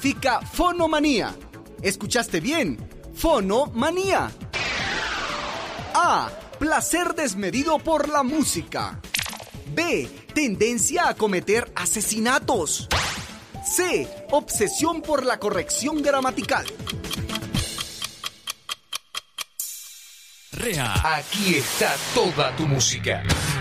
significa fonomanía. ¿Escuchaste bien? Fonomanía. A. Placer desmedido por la música. B. Tendencia a cometer asesinatos. C. Obsesión por la corrección gramatical. Rea. Aquí está toda tu música.